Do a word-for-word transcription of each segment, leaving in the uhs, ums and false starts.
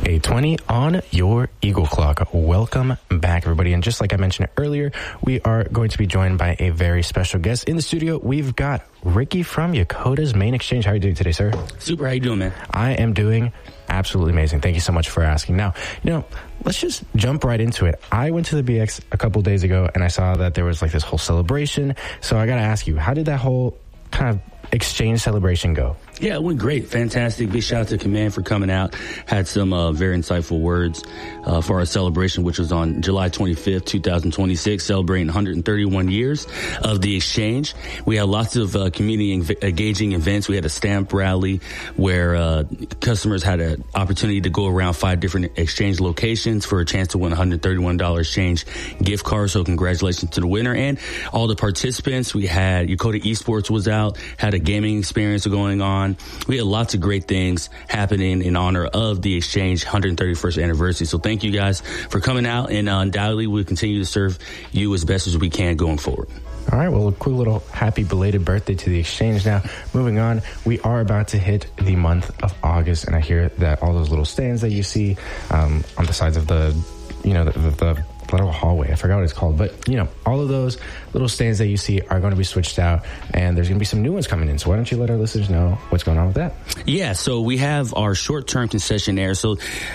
eight twenty on your Eagle Clock. Welcome back, everybody. And just like I mentioned earlier, we are going to be joined by a very special guest in the studio. We've got Ricky from Yokota's Main Exchange. How are you doing today, sir? Super. How you doing, man? I am doing absolutely amazing. Thank you so much for asking. Now, you know, let's just jump right into it. I went to the B X a couple days ago, and I saw that there was like this whole celebration. So I got to ask you, how did that whole kind of exchange celebration go? Yeah, it went great. Fantastic. Big shout out to Command for coming out. Had some uh, very insightful words uh, for our celebration, which was on July twenty-fifth, twenty twenty-six, celebrating one hundred thirty-one years of the exchange. We had lots of uh, community env- engaging events. We had a stamp rally where uh, customers had an opportunity to go around five different exchange locations for a chance to win one hundred thirty-one dollars exchange gift card. So congratulations to the winner and all the participants. We had Yokota Esports was out, had a gaming experience going on. We had lots of great things happening in honor of the exchange one hundred thirty-first anniversary. So thank you guys for coming out, and uh, undoubtedly we'll continue to serve you as best as we can going forward. All right, well, a quick little happy belated birthday to the exchange. Now, moving on, we are about to hit the month of August, and I hear that all those little stands that you see um, on the sides of the, you know, the, the, the little hallway, I forgot what it's called, but you know, all of those little stands that you see are going to be switched out, and there's going to be some new ones coming in. So why don't you let our listeners know what's going on with that? Yeah, so we have our short-term concessionaire. So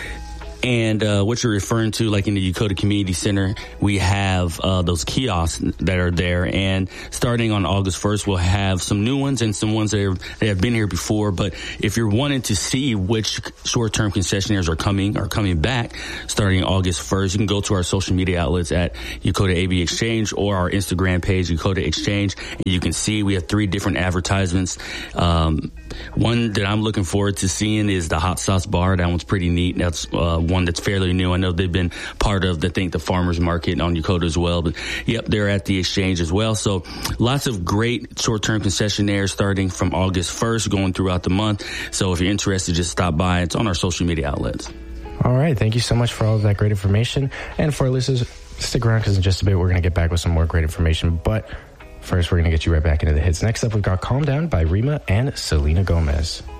And uh, what you're referring to, like in the Yokota Community Center, we have uh, those kiosks that are there. And starting on August first, we'll have some new ones and some ones that, are, that have been here before. But if you're wanting to see which short-term concessionaires are coming are coming back starting August first, you can go to our social media outlets at Yokota A B Exchange or our Instagram page, Yokota Exchange. And you can see we have three different advertisements. Um, one that I'm looking forward to seeing is the hot sauce bar. That one's pretty neat. That's uh, one that's fairly new. I know they've been part of, I think, the farmers market on Yokota as well. But yep, they're at the exchange as well. So lots of great short-term concessionaires starting from August first, going throughout the month. So if you're interested, just stop by. It's on our social media outlets. All right. Thank you so much for all of that great information. And for our listeners, stick around because in just a bit, we're going to get back with some more great information. But first, we're going to get you right back into the hits. Next up, we've got Calm Down by Rima and Selena Gomez.